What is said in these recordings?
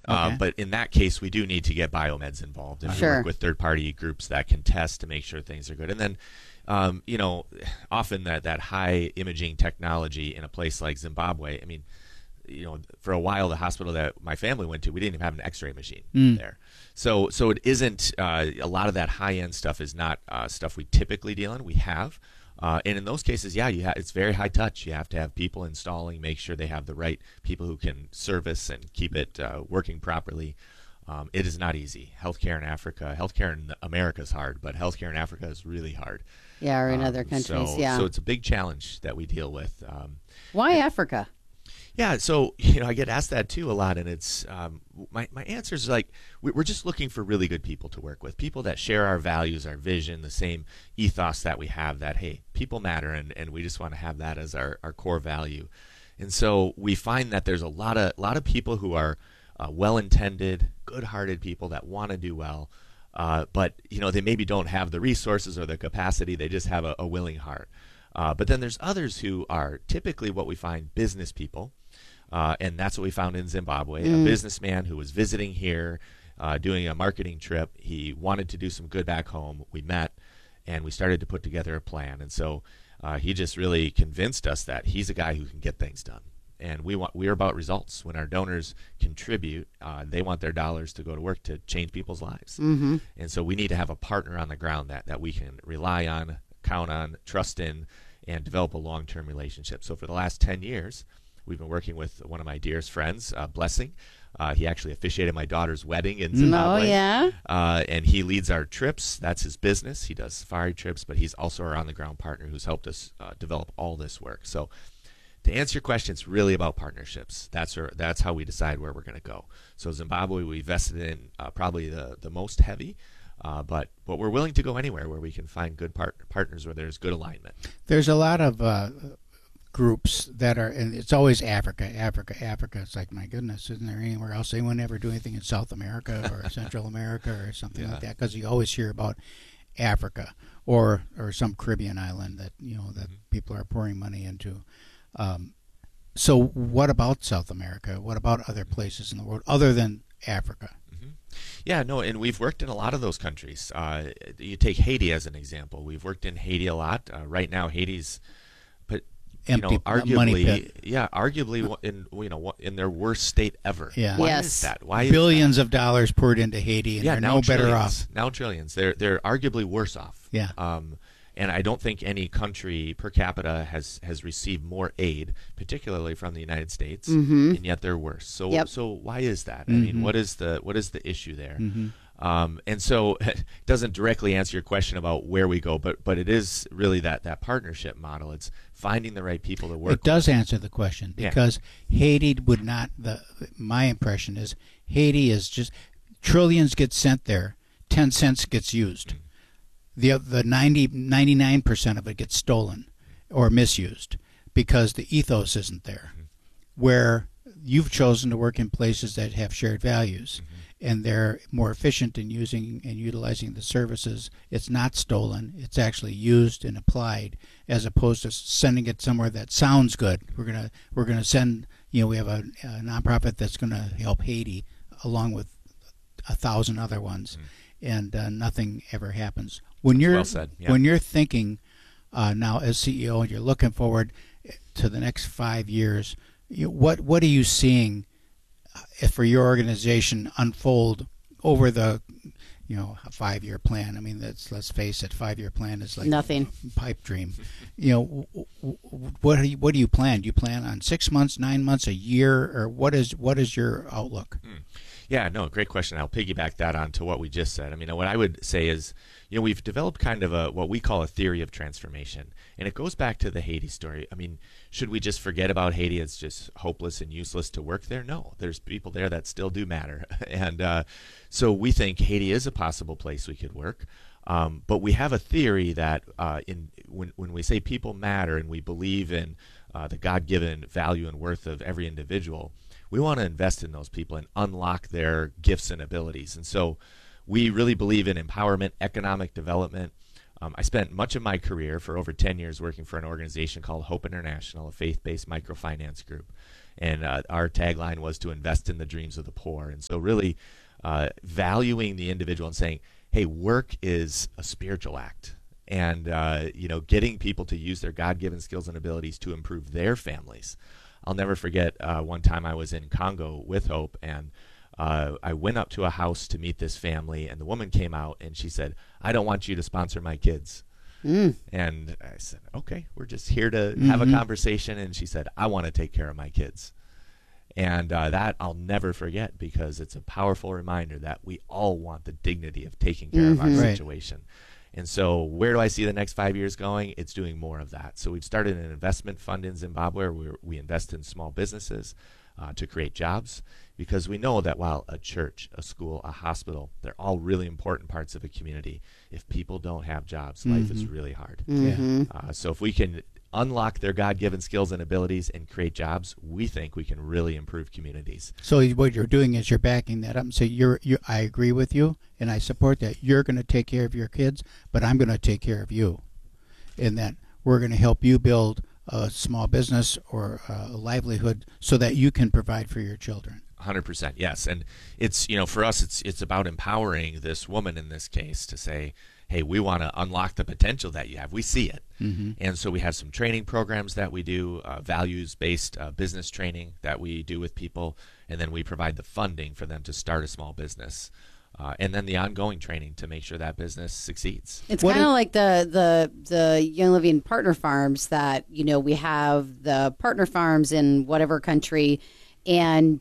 Okay. But in that case, we do need to get biomeds involved, and we Sure. work with third-party groups that can test to make sure things are good. And then, often that high imaging technology in a place like Zimbabwe, I mean, for a while, the hospital that my family went to, we didn't even have an X-ray machine there. So it isn't a lot of that high-end stuff is not stuff we typically deal in. We have. And in those cases, it's very high touch. You have to have people installing, make sure they have the right people who can service and keep it working properly. It is not easy. Healthcare in America is hard, but healthcare in Africa is really hard. Yeah, or in other countries, So it's a big challenge that we deal with. Why Africa? Yeah, so I get asked that too a lot, and it's my answer is like we're just looking for really good people to work with, people that share our values, our vision, the same ethos that we have. That hey, people matter, and we just want to have that as our core value. And so we find that there's a lot of people who are well-intended, good-hearted people that want to do well, but they maybe don't have the resources or the capacity. They just have a willing heart. But then there's others who are typically what we find business people. And that's what we found in Zimbabwe. A businessman who was visiting here, doing a marketing trip. He wanted to do some good back home. We met, and we started to put together a plan. And so he just really convinced us that he's a guy who can get things done. And we're about results. When our donors contribute, they want their dollars to go to work to change people's lives. Mm-hmm. And so we need to have a partner on the ground that we can rely on, count on, trust in, and develop a long-term relationship. So for the last 10 years, we've been working with one of my dearest friends, Blessing. He actually officiated my daughter's wedding in Zimbabwe. Oh, yeah? And he leads our trips. That's his business. He does safari trips, but he's also our on-the-ground partner who's helped us develop all this work. So to answer your question, it's really about partnerships. That's how we decide where we're going to go. So Zimbabwe, we vested in probably the most heavy, but we're willing to go anywhere where we can find good partners where there's good alignment. There's a lot of groups that are, and it's always Africa. It's like, my goodness, isn't there anywhere else? Anyone ever do anything in South America or Central America or something like that? Because you always hear about Africa or some Caribbean island that that people are pouring money into. So what about South America? What about other places in the world other than Africa? Yeah, no, and we've worked in a lot of those countries. You take Haiti as an example. We've worked in Haiti a lot. Right now, Haiti's, but Empty money pit. arguably, in their worst state ever. Yeah. Why is that? Why billions of dollars poured into Haiti, and they're no better off. Now trillions. They're arguably worse off. Yeah. And I don't think any country per capita has received more aid, particularly from the United States, and yet they're worse. So so why is that? I mean, what is the issue there? And so it doesn't directly answer your question about where we go, but it is really that partnership model. It's finding the right people to work with. It does answer the question, because Haiti would not, my impression is Haiti is just, trillions get sent there, 10 cents gets used. The 99% of it gets stolen or misused because the ethos isn't there. Where you've chosen to work in places that have shared values, and they're more efficient in using and utilizing the services. It's not stolen. It's actually used and applied, as opposed to sending it somewhere that sounds good. We're gonna send. We have a nonprofit that's going to help Haiti, along with 1,000 other ones, and nothing ever happens. When you're well said. Yeah. When you're thinking now as CEO and you're looking forward to the next 5 years, what are you seeing for your organization unfold over the 5-year plan? I mean, let's face it, 5-year plan is like nothing. A pipe dream. What do you plan? Do you plan on 6 months, 9 months, a year, or what is your outlook? Yeah, no, great question. I'll piggyback that onto what we just said. I mean, what I would say is, we've developed kind of what we call a theory of transformation, and it goes back to the Haiti story. I mean, should we just forget about Haiti? It's just hopeless and useless to work there? No, there's people there that still do matter, and so we think Haiti is a possible place we could work. But we have a theory that when we say people matter and we believe in the God-given value and worth of every individual, we want to invest in those people and unlock their gifts and abilities. And so we really believe in empowerment, economic development. I spent much of my career, for over 10 years, working for an organization called Hope International, a faith-based microfinance group. And our tagline was to invest in the dreams of the poor. And so really valuing the individual and saying, hey, work is a spiritual act. And, getting people to use their God-given skills and abilities to improve their families. I'll never forget one time I was in Congo with Hope, and I went up to a house to meet this family, and the woman came out, and she said, I don't want you to sponsor my kids. And I said, okay, we're just here to have a conversation. And she said, I want to take care of my kids. And that I'll never forget, because it's a powerful reminder that we all want the dignity of taking care of our situation. And so where do I see the next 5 years going? It's doing more of that. So we've started an investment fund in Zimbabwe where we invest in small businesses to create jobs, because we know that while a church, a school, a hospital, they're all really important parts of a community. If people don't have jobs, life is really hard. So if we can unlock their God-given skills and abilities and create jobs, we think we can really improve communities. So what you're doing is you're backing that up and say, I agree with you, and I support that. You're going to take care of your kids, but I'm going to take care of you. And that we're going to help you build a small business or a livelihood so that you can provide for your children. 100%, yes. And it's, for us, it's about empowering this woman in this case to say, hey, we want to unlock the potential that you have. We see it. And so we have some training programs that we do, values-based business training that we do with people, and then we provide the funding for them to start a small business. And then the ongoing training to make sure that business succeeds. It's kind of like the Young Living partner farms that, we have the partner farms in whatever country, and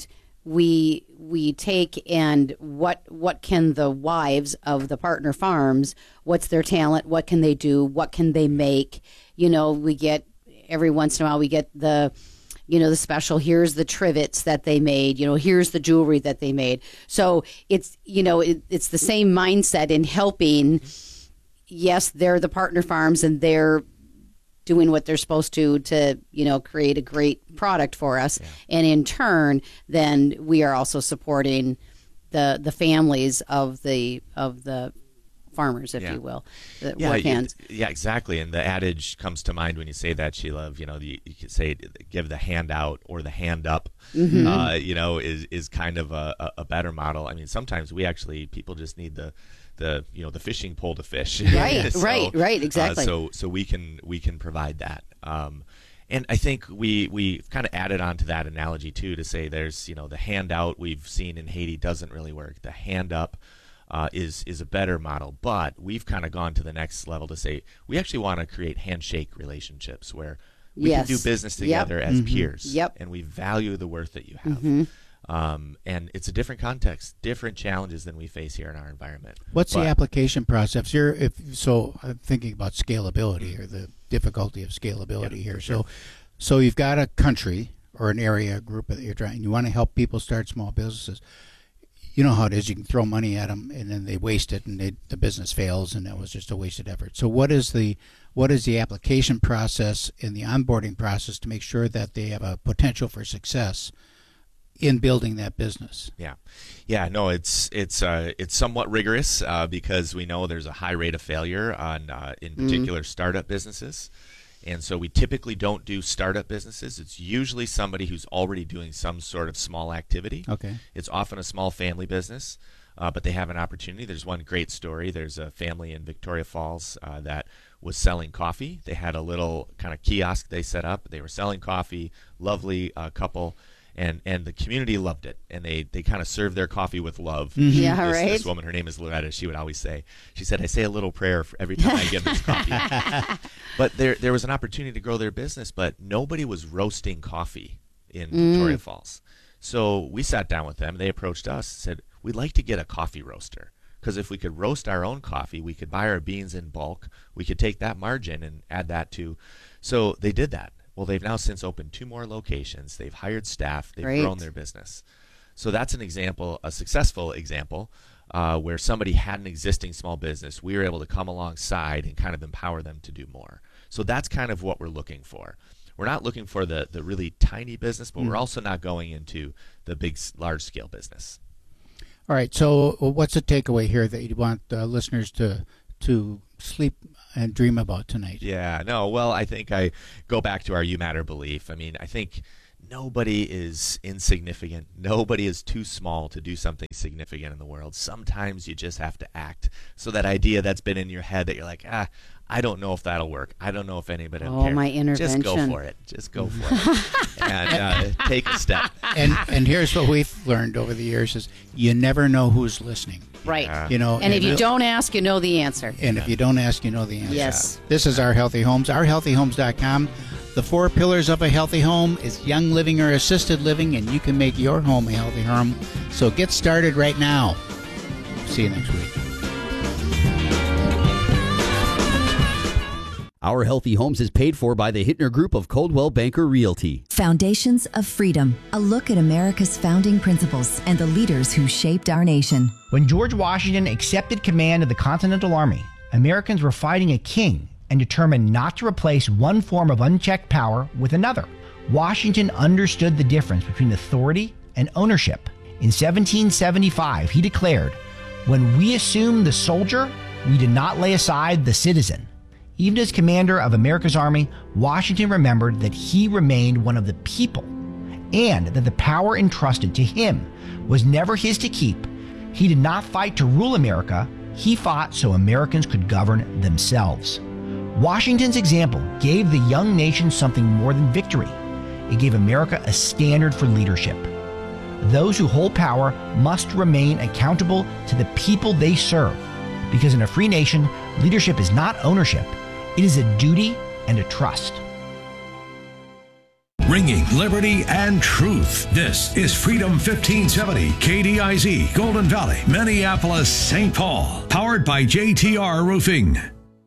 we take and what can the wives of the partner farms, what's their talent, what can they do, what can they make? We get every once in a while we get the special, here's the trivets that they made, here's the jewelry that they made. So it's, it's the same mindset in helping. Yes, they're the partner farms and they're doing what they're supposed to create a great product for us. Yeah. And in turn, then we are also supporting the families of the farmers, if you will, the work hands. Yeah, exactly. And the adage comes to mind when you say that, Sheila, you could say give the hand out or the hand up, is kind of a better model. I mean, sometimes people just need the fishing pole to fish. Right, right, exactly. So we can provide that. And I think we kind of added on to that analogy too to say there's, the handout we've seen in Haiti doesn't really work. The hand up is a better model, but we've kind of gone to the next level to say we actually want to create handshake relationships where we can do business together as peers. And we value the worth that you have. And it's a different context, different challenges than we face here in our environment. What's the application process here? I'm thinking about scalability or the difficulty of scalability here. Sure. So you've got a country or an area, a group that you're trying. You want to help people start small businesses. You know how it is. You can throw money at them, and then they waste it, and the business fails, and that was just a wasted effort. So what is the application process and the onboarding process to make sure that they have a potential for success in building that business? No, it's somewhat rigorous because we know there's a high rate of failure on in particular startup businesses. And so we typically don't do startup businesses. It's usually somebody who's already doing some sort of small activity. Okay. It's often a small family business, but they have an opportunity. There's one great story. There's a family in Victoria Falls that was selling coffee. They had a little kind of kiosk they set up. They were selling coffee, lovely couple. And the community loved it, and they kind of served their coffee with love. This woman, her name is Loretta, she would always say, she said, I say a little prayer for every time I give this coffee. But there was an opportunity to grow their business, but nobody was roasting coffee in Victoria Falls. So we sat down with them. They approached us and said, we'd like to get a coffee roaster, because if we could roast our own coffee, we could buy our beans in bulk. We could take that margin and add that to. So they did that. Well, they've now since opened 2 more locations. They've hired staff. They've grown their business. So that's an example, a successful example, where somebody had an existing small business. We were able to come alongside and kind of empower them to do more. So that's kind of what we're looking for. We're not looking for the really tiny business, but we're also not going into the big, large-scale business. All right. So what's the takeaway here that you want listeners to sleep and dream about tonight? Yeah, no, well, I think I go back to our You Matter belief. I mean, I think nobody is insignificant. Nobody is too small to do something significant in the world. Sometimes you just have to act. So that idea that's been in your head that you're like, I don't know if that'll work. I don't know if anybody will care. My intervention. Just go for it. Just go for it. And take a step. And here's what we've learned over the years is you never know who's listening. Right. And if you don't ask, you know the answer. And if you don't ask, you know the answer. Yes. This is Our Healthy Homes, ourhealthyhomes.com. The 4 pillars of a healthy home is young living or assisted living, and you can make your home a healthy home. So get started right now. See you next week. Our Healthy Homes is paid for by the Hittner Group of Coldwell Banker Realty. Foundations of Freedom, a look at America's founding principles and the leaders who shaped our nation. When George Washington accepted command of the Continental Army, Americans were fighting a king and determined not to replace one form of unchecked power with another. Washington understood the difference between authority and ownership. In 1775, he declared, "When we assume the soldier, we did not lay aside the citizen." Even as commander of America's army, Washington remembered that he remained one of the people and that the power entrusted to him was never his to keep. He did not fight to rule America. He fought so Americans could govern themselves. Washington's example gave the young nation something more than victory. It gave America a standard for leadership. Those who hold power must remain accountable to the people they serve, because in a free nation, leadership is not ownership. It is a duty and a trust. Ringing liberty and truth. This is Freedom 1570, KDIZ, Golden Valley, Minneapolis, St. Paul. Powered by JTR Roofing.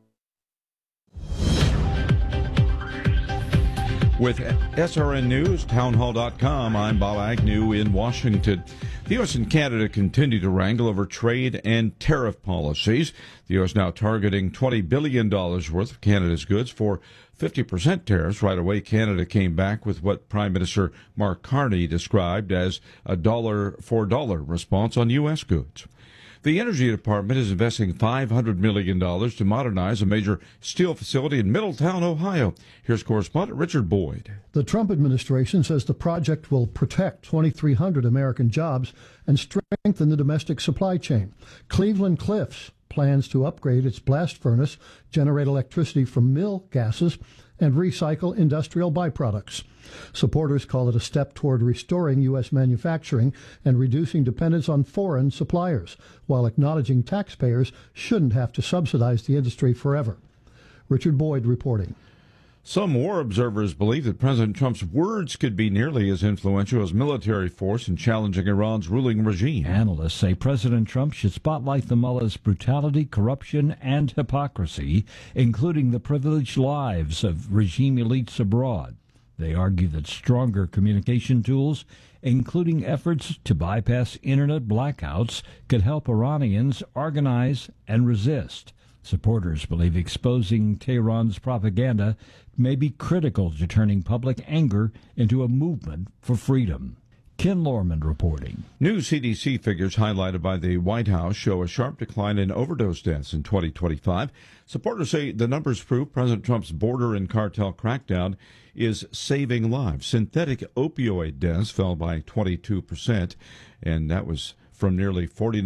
With SRN News, townhall.com, I'm Bob Agnew in Washington. The U.S. and Canada continue to wrangle over trade and tariff policies. The U.S. now targeting $20 billion worth of Canada's goods for 50% tariffs. Right away, Canada came back with what Prime Minister Mark Carney described as a dollar for dollar response on U.S. goods. The Energy Department is investing $500 million to modernize a major steel facility in Middletown, Ohio. Here's correspondent Richard Boyd. The Trump administration says the project will protect 2,300 American jobs and strengthen the domestic supply chain. Cleveland Cliffs plans to upgrade its blast furnace, generate electricity from mill gases, and recycle industrial byproducts. Supporters call it a step toward restoring U.S. manufacturing and reducing dependence on foreign suppliers, while acknowledging taxpayers shouldn't have to subsidize the industry forever. Richard Boyd reporting. Some war observers believe that President Trump's words could be nearly as influential as military force in challenging Iran's ruling regime. Analysts say President Trump should spotlight the mullah's brutality, corruption, and hypocrisy, including the privileged lives of regime elites abroad. They argue that stronger communication tools, including efforts to bypass internet blackouts, could help Iranians organize and resist. Supporters believe exposing Tehran's propaganda may be critical to turning public anger into a movement for freedom. Ken Lorman reporting. New CDC figures highlighted by the White House show a sharp decline in overdose deaths in 2025. Supporters say the numbers prove President Trump's border and cartel crackdown is saving lives. Synthetic opioid deaths fell by 22%, and that was from nearly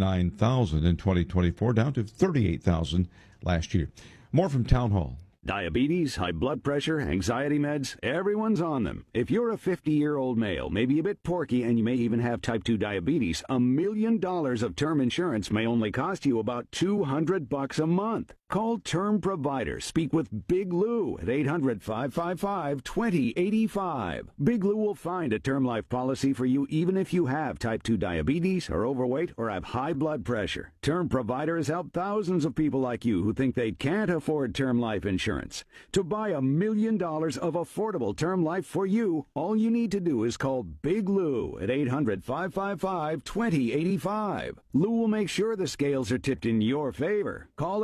49,000 in 2024 down to 38,000 last year. More from Town Hall. Diabetes, high blood pressure, anxiety meds, everyone's on them. If you're a 50-year-old male, maybe a bit porky, and you may even have type 2 diabetes, $1 million of term insurance may only cost you about $200 a month. Call Term Provider. Speak with Big Lou at 800-555-2085. Big Lou will find a term life policy for you even if you have type 2 diabetes, are overweight, or have high blood pressure. Term Provider has helped thousands of people like you who think they can't afford term life insurance. To buy $1 million of affordable term life for you, all you need to do is call Big Lou at 800-555-2085. Lou will make sure the scales are tipped in your favor. Call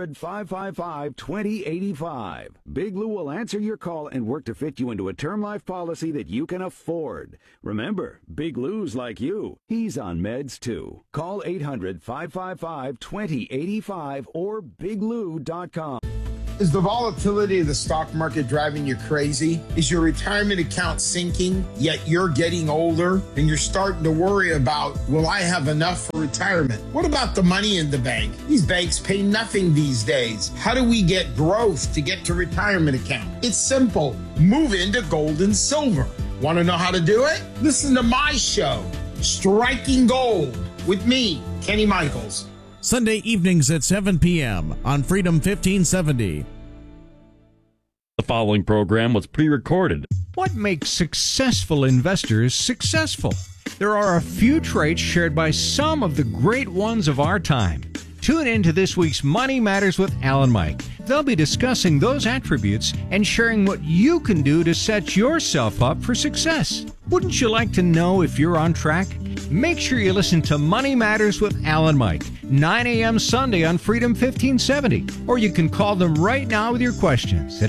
800-555-2085. Big Lou will answer your call and work to fit you into a term life policy that you can afford. Remember, Big Lou's like you. He's on meds too. Call 800-555-2085 or biglou.com. Is the volatility of the stock market driving you crazy? Is your retirement account sinking, yet you're getting older and you're starting to worry about, will I have enough for retirement? What about the money in the bank? These banks pay nothing these days. How do we get growth to get to retirement account? It's simple. Move into gold and silver. Want to know how to do it? Listen to my show, Striking Gold, with me, Kenny Michaels. Sunday evenings at 7 p.m. on Freedom 1570. The following program was pre-recorded. What makes successful investors successful? There are a few traits shared by some of the great ones of our time. Tune in to this week's Money Matters with Al and Mike. They'll be discussing those attributes and sharing what you can do to set yourself up for success. Wouldn't you like to know if you're on track? Make sure you listen to Money Matters with Al and Mike, 9 a.m. Sunday on Freedom 1570. Or you can call them right now with your questions at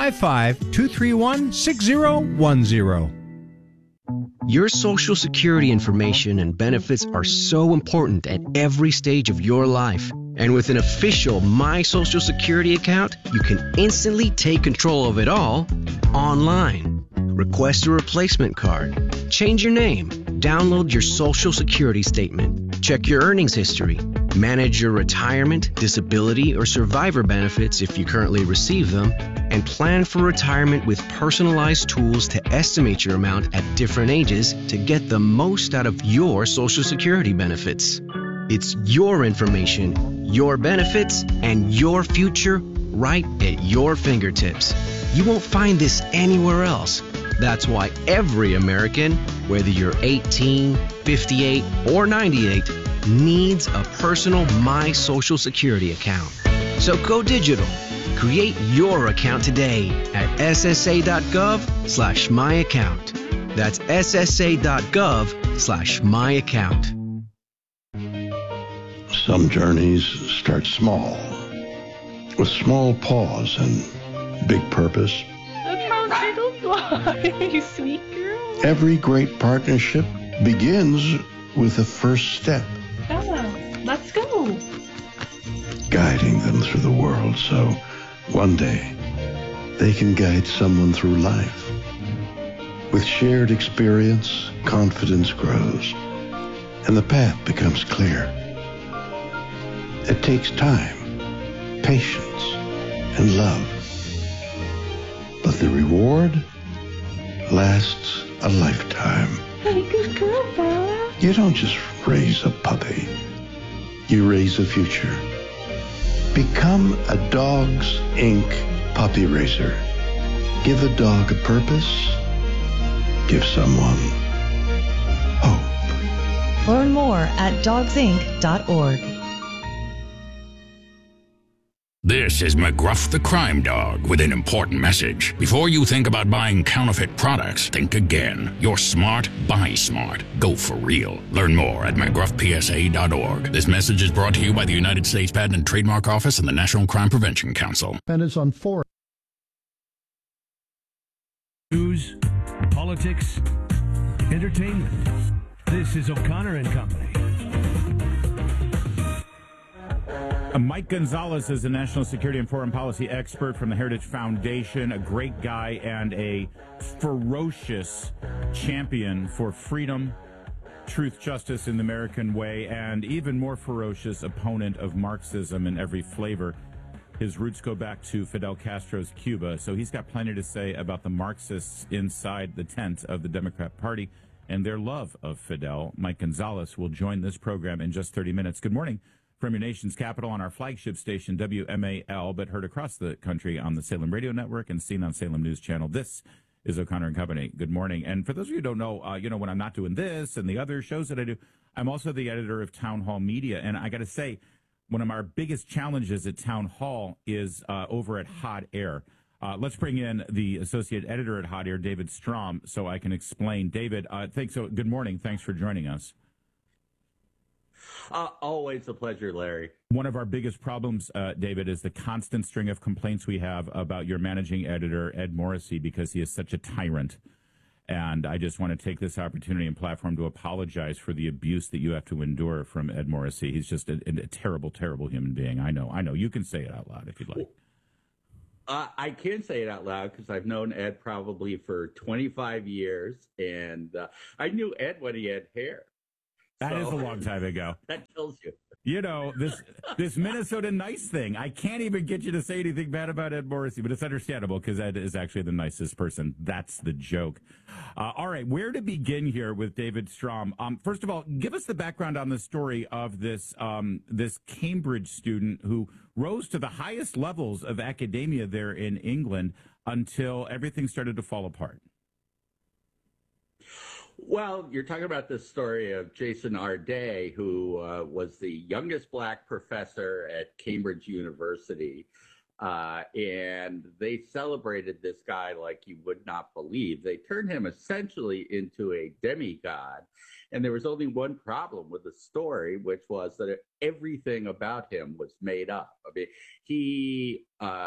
855-231-6010. Your Social Security information and benefits are so important at every stage of your life. And with an official My Social Security account, you can instantly take control of it all online. Request a replacement card, change your name, download your Social Security statement, check your earnings history, manage your retirement, disability, or survivor benefits if you currently receive them, and plan for retirement with personalized tools to estimate your amount at different ages to get the most out of your Social Security benefits. It's your information, your benefits, and your future right at your fingertips. You won't find this anywhere else. That's why every American, whether you're 18, 58, or 98, needs a personal My Social Security account. So go digital. Create your account today at ssa.gov/myaccount. That's ssa.gov/myaccount. Some journeys start small, with small pause and big purpose. Look how little fly, you sweet girl. Every great partnership begins with a first step. Bella, let's go. Guiding them through the world so one day they can guide someone through life. With shared experience, confidence grows, and the path becomes clear. It takes time, patience, and love. But the reward lasts a lifetime. Hey, good girl, Bella. You don't just raise a puppy. You raise a future. Become a Dogs Inc. puppy raiser. Give a dog a purpose. Give someone hope. Learn more at dogsinc.org. This is McGruff the Crime Dog with an important message. Before you think about buying counterfeit products, think again. You're smart, buy smart. Go for real. Learn more at McGruffPSA.org. This message is brought to you by the United States Patent and Trademark Office and the National Crime Prevention Council. Dependence on foreign. News, politics, entertainment. This is O'Connor and Company. Mike Gonzalez is a national security and foreign policy expert from the Heritage Foundation, a great guy and a ferocious champion for freedom, truth, justice in the American way, and even more ferocious opponent of Marxism in every flavor. His roots go back to Fidel Castro's Cuba, so he's got plenty to say about the Marxists inside the tent of the Democrat Party and their love of Fidel. Mike Gonzalez will join this program in just 30 minutes. Good morning from your nation's capital on our flagship station, WMAL, but heard across the country on the Salem Radio Network and seen on Salem News Channel. This is O'Connor and Company. Good morning. And for those of you who don't know, when I'm not doing this and the other shows that I do, I'm also the editor of Town Hall Media. And I got to say, one of our biggest challenges at Town Hall is over at Hot Air. Let's bring in the associate editor at Hot Air, David Strom, so I can explain. David, good morning. Thanks for joining us. Always a pleasure, Larry. One of our biggest problems, David, is the constant string of complaints we have about your managing editor, Ed Morrissey, because he is such a tyrant. And I just want to take this opportunity and platform to apologize for the abuse that you have to endure from Ed Morrissey. He's just a terrible, terrible human being. I know. You can say it out loud if you'd like. I can say it out loud because I've known Ed probably for 25 years, and I knew Ed when he had hair. That is a long time ago. That tells you. You know, this Minnesota nice thing. I can't even get you to say anything bad about Ed Morrissey, but it's understandable because Ed is actually the nicest person. That's the joke. All right, where to begin here with David Strom? First of all, give us the background on the story of this this Cambridge student who rose to the highest levels of academia there in England until everything started to fall apart. Well, you're talking about the story of Jason Arday, who was the youngest black professor at Cambridge University. And they celebrated this guy like you would not believe. They turned him essentially into a demigod. And there was only one problem with the story, which was that everything about him was made up. I mean, he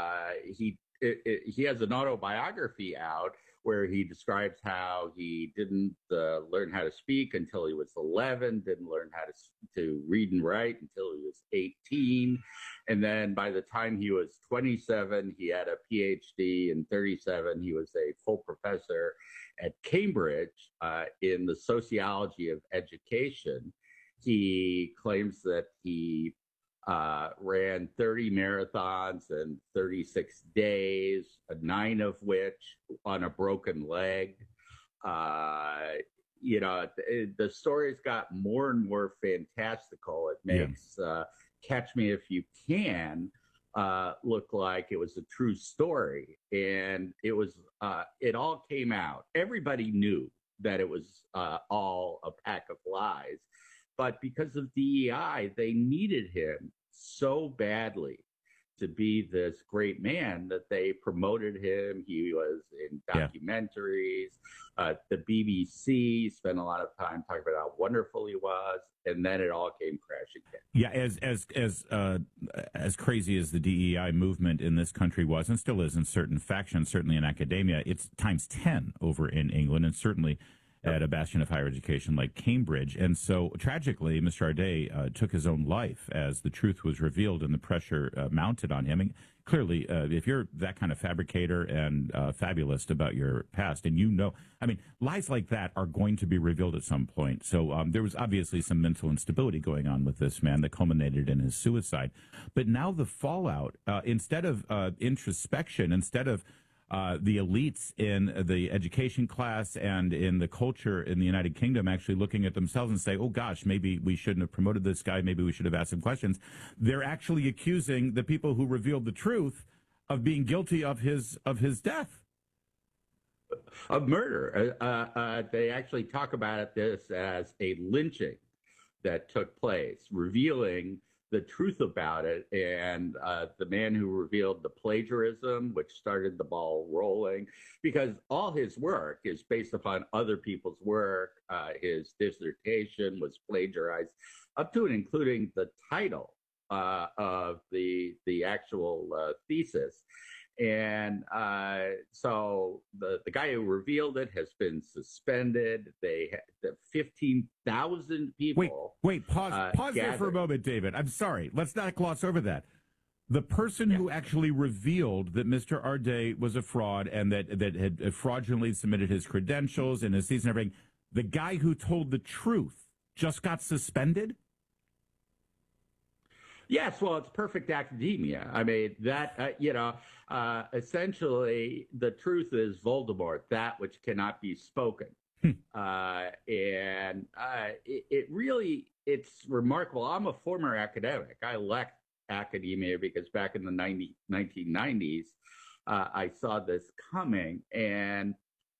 has an autobiography out where he describes how he didn't learn how to speak until he was 11, didn't learn how to read and write until he was 18. And then by the time he was 27, he had a PhD, and 37, he was a full professor at Cambridge in the sociology of education. He claims that he ran 30 marathons in 36 days, 9 of which on a broken leg. You know, the story's got more and more fantastical. It makes Catch Me If You Can look like it was a true story. And it was, it all came out. Everybody knew that it was all a pack of lies. But because of DEI, they needed him so badly to be this great man that they promoted him. He was in documentaries. The BBC spent a lot of time talking about how wonderful he was, and then it all came crashing down. Yeah, as crazy as the DEI movement in this country was, and still is in certain factions, certainly in academia, it's times 10 over in England, and certainly at a bastion of higher education like Cambridge. And so, tragically, Mr. Arday took his own life as the truth was revealed and the pressure mounted on him. And clearly, if you're that kind of fabricator and fabulist about your past, and you know, I mean, lies like that are going to be revealed at some point. So there was obviously some mental instability going on with this man that culminated in his suicide. But now the fallout, instead of introspection, instead of the elites in the education class and in the culture in the United Kingdom actually looking at themselves and say, oh gosh, maybe we shouldn't have promoted this guy, maybe we should have asked him questions. They're actually accusing the people who revealed the truth of being guilty of his death. Of murder. They actually talk about this as a lynching that took place, revealing the truth about it. And the man who revealed the plagiarism, which started the ball rolling, because all his work is based upon other people's work. His dissertation was plagiarized up to and including the title of the actual thesis. And so the guy who revealed it has been suspended. They had 15,000 people. Wait, pause there for a moment, David. I'm sorry. Let's not gloss over that. The person who actually revealed that Mr. Arday was a fraud and that had fraudulently submitted his credentials and his thesis and everything, the guy who told the truth just got suspended? Yes, well, it's perfect academia. I mean, that, essentially, the truth is Voldemort, that which cannot be spoken. It's remarkable. I'm a former academic. I left academia because back in the 1990s, I saw this coming. And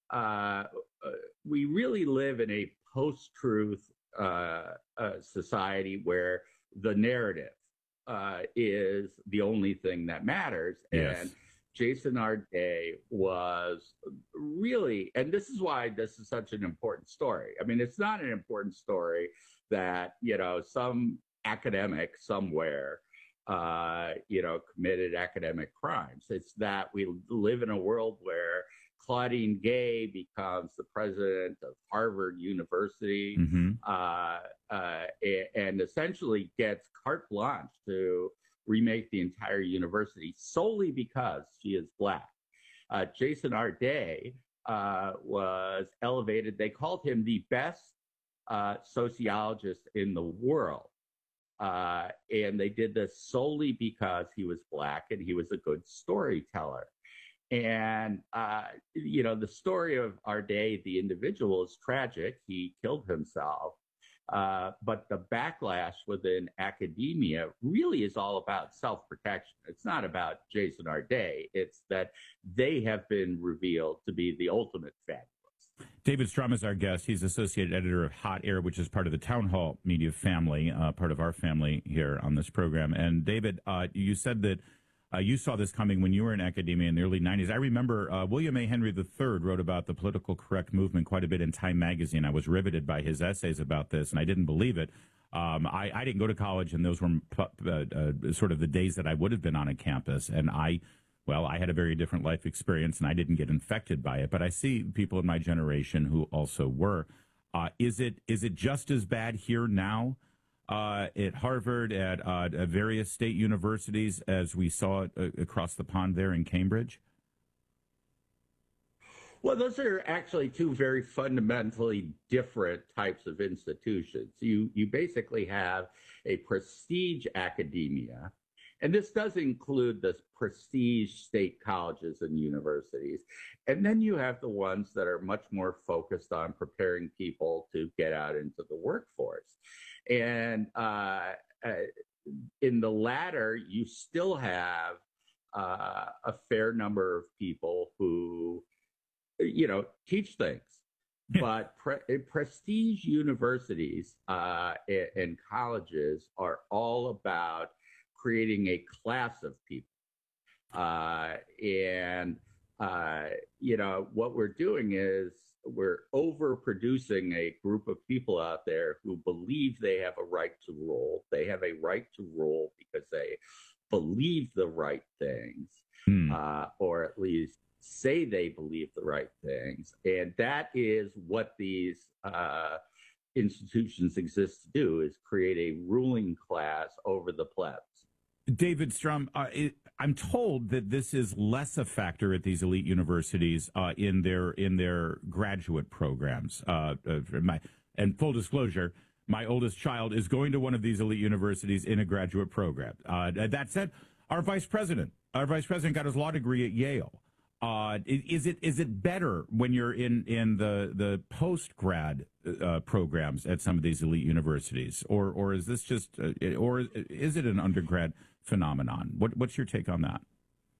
we really live in a post-truth society where the narrative is the only thing that matters. Yes. And Jason Arday was really, and this is why this is such an important story. I mean, it's not an important story that, some academic somewhere, committed academic crimes. It's that we live in a world where Claudine Gay becomes the president of Harvard University, and essentially gets carte blanche to remake the entire university solely because she is black. Jason Arday was elevated. They called him the best sociologist in the world. And they did this solely because he was black and he was a good storyteller. And, the story of Arday, the individual, is tragic. He killed himself. But the backlash within academia really is all about self-protection. It's not about Jason Arday. It's that they have been revealed to be the ultimate fabulous. David Strum is our guest. He's associate editor of Hot Air, which is part of the Town Hall Media family, part of our family here on this program. And David, you said that you saw this coming when you were in academia in the early 90s. I remember William A. Henry III wrote about the political correct movement quite a bit in Time magazine. I was riveted by his essays about this, and I didn't believe it. I didn't go to college, and those were sort of the days that I would have been on a campus. And I had a very different life experience, and I didn't get infected by it. But I see people in my generation who also were. Is it just as bad here now? At Harvard, at various state universities, as we saw it across the pond there in Cambridge? Well, those are actually two very fundamentally different types of institutions. You basically have a prestige academia, and this does include the prestige state colleges and universities. And then you have the ones that are much more focused on preparing people to get out into the workforce. And in the latter, you still have a fair number of people who, teach things. But prestige universities and colleges are all about creating a class of people. What we're doing is we're overproducing a group of people out there who believe they have a right to rule. They have a right to rule because they believe the right things, or at least say they believe the right things. And that is what these institutions exist to do, is create a ruling class over the plebs. David Strum, I'm told that this is less a factor at these elite universities in their graduate programs. And full disclosure, my oldest child is going to one of these elite universities in a graduate program. That said, our vice president got his law degree at Yale. Is it better when you're in the post grad programs at some of these elite universities, or is this just or is it an undergrad phenomenon? What's your take on that?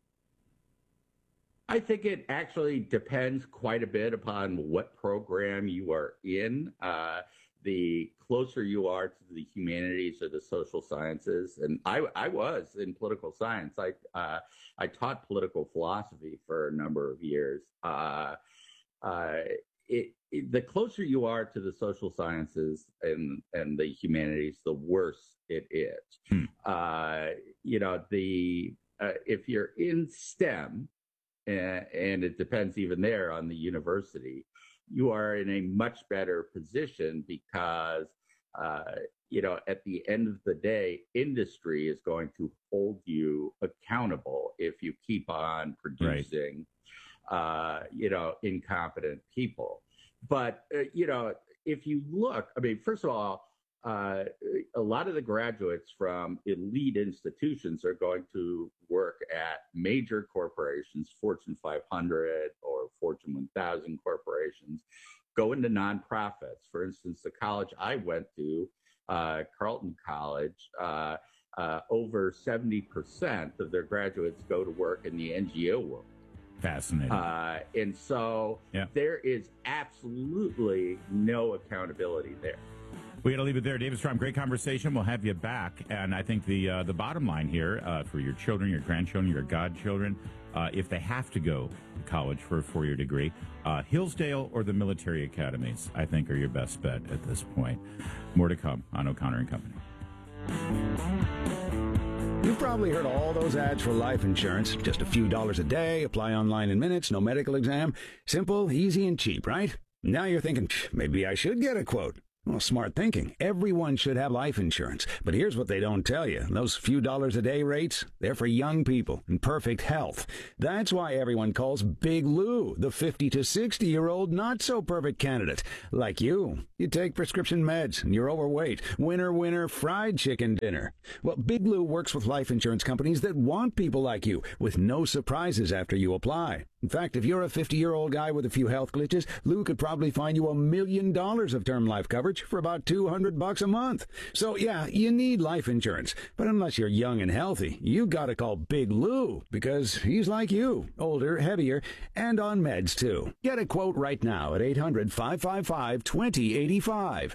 I think it actually depends quite a bit upon what program you are in. The closer you are to the humanities or the social sciences, and I was in political science. I taught political philosophy for a number of years. The closer you are to the social sciences and the humanities, the worse it is. If you're in STEM, and it depends even there on the university, you are in a much better position because, at the end of the day, industry is going to hold you accountable if you keep on producing, incompetent people. But, if you look, first of all, a lot of the graduates from elite institutions are going to work at major corporations, Fortune 500 or Fortune 1000 corporations, go into nonprofits. For instance, the college I went to, Carleton College, over 70% of their graduates go to work in the NGO world. Fascinating. And so there is absolutely no accountability there. We got to leave it there. David Strum, great conversation. We'll have you back. And I think the bottom line here for your children, your grandchildren, your godchildren, if they have to go to college for a four-year degree, Hillsdale or the military academies, I think, are your best bet at this point. More to come on O'Connor and Company. You've probably heard all those ads for life insurance. Just a few dollars a day, apply online in minutes, no medical exam. Simple, easy, and cheap, right? Now you're thinking, maybe I should get a quote. Well, smart thinking. Everyone should have life insurance. But here's what they don't tell you. Those few dollars a day rates, they're for young people in perfect health. That's why everyone calls Big Lou the 50 to 60-year-old not-so-perfect candidate. Like you. You take prescription meds and you're overweight. Winner, fried chicken dinner. Well, Big Lou works with life insurance companies that want people like you with no surprises after you apply. In fact, if you're a 50-year-old guy with a few health glitches, Lou could probably find you $1 million of term life coverage for about $200 a month. So, yeah, you need life insurance. But unless you're young and healthy, you gotta call Big Lou, because he's like you, older, heavier, and on meds, too. Get a quote right now at 800-555-2085,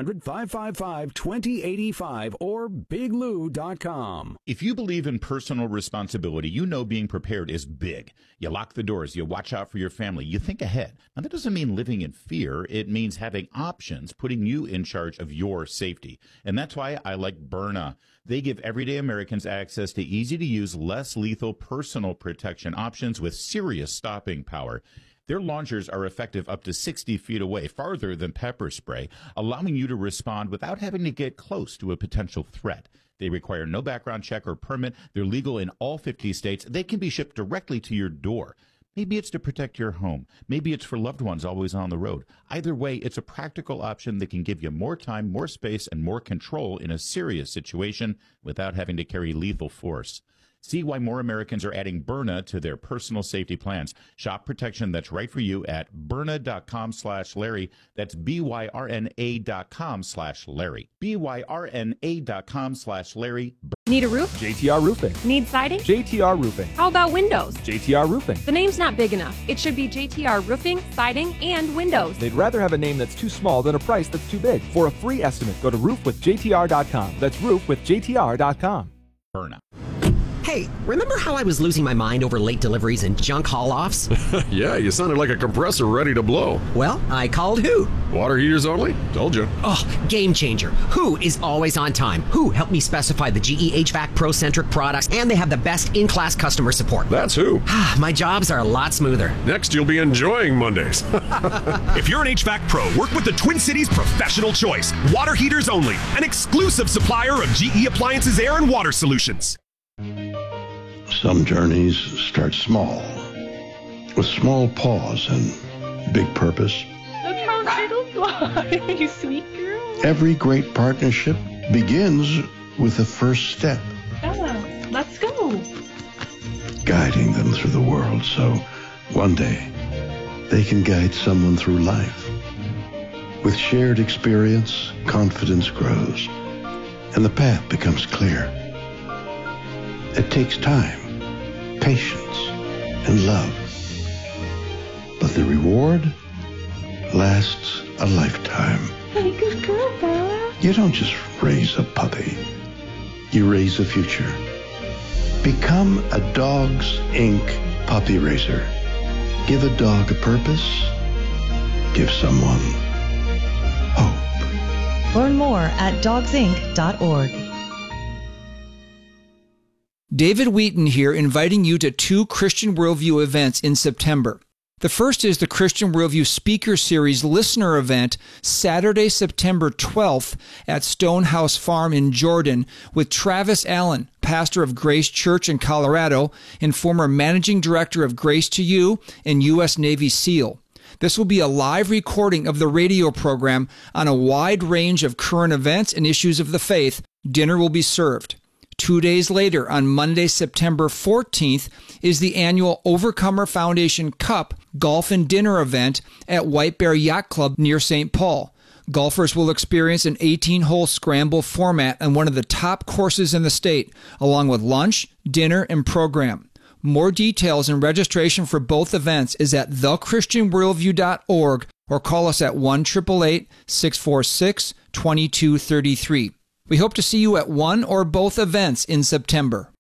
800-555-2085, or biglou.com. If you believe in personal responsibility, you know being prepared is big. You lock the doors, you watch out for your family, you think ahead. Now, that doesn't mean living in fear. It means having options, putting you in charge of your safety. And that's why I like Byrna. They give everyday Americans access to easy-to-use, less lethal personal protection options with serious stopping power. Their launchers are effective up to 60 feet away, farther than pepper spray, allowing you to respond without having to get close to a potential threat. They require no background check or permit. They're legal in all 50 states. They can be shipped directly to your door. Maybe it's to protect your home. Maybe it's for loved ones always on the road. Either way, it's a practical option that can give you more time, more space, and more control in a serious situation without having to carry lethal force. See why more Americans are adding Byrna to their personal safety plans. Shop protection that's right for you at Byrna.com/Larry. That's BYRNA.com/Larry. BYRNA.com/Larry. Need a roof? JTR Roofing. Need siding? JTR Roofing. How about windows? JTR Roofing. The name's not big enough. It should be JTR Roofing, Siding, and Windows. They'd rather have a name that's too small than a price that's too big. For a free estimate, go to roofwithjtr.com. That's roofwithjtr.com. Byrna. Hey, remember how I was losing my mind over late deliveries and junk haul-offs? Yeah, you sounded like a compressor ready to blow. Well, I called Who. Water heaters only? Told you. Oh, game changer. Who is always on time. Who helped me specify the GE HVAC Pro-centric products, and they have the best in-class customer support. That's Who. My jobs are a lot smoother. Next, you'll be enjoying Mondays. If you're an HVAC pro, work with the Twin Cities Professional Choice. Water heaters only. An exclusive supplier of GE Appliances Air and Water Solutions. Some journeys start small, with small pause and big purpose. Look how little fly, you sweet girl. Every great partnership begins with the first step. Ella, let's go. Guiding them through the world so one day they can guide someone through life. With shared experience, confidence grows, and the path becomes clear. It takes time, patience, and love. But the reward lasts a lifetime. Hey, good girl, Bella. You don't just raise a puppy. You raise a future. Become a Dogs Inc. puppy raiser. Give a dog a purpose. Give someone hope. Learn more at dogsinc.org. David Wheaton here, inviting you to 2 Christian Worldview events in September. The first is the Christian Worldview Speaker Series Listener Event, Saturday, September 12th at Stonehouse Farm in Jordan with Travis Allen, pastor of Grace Church in Colorado and former managing director of Grace to You and U.S. Navy SEAL. This will be a live recording of the radio program on a wide range of current events and issues of the faith. Dinner will be served. 2 days later, on Monday, September 14th, is the annual Overcomer Foundation Cup Golf and Dinner event at White Bear Yacht Club near St. Paul. Golfers will experience an 18-hole scramble format on one of the top courses in the state, along with lunch, dinner, and program. More details and registration for both events is at thechristianworldview.org or call us at 1-888-646-2233. We hope to see you at one or both events in September.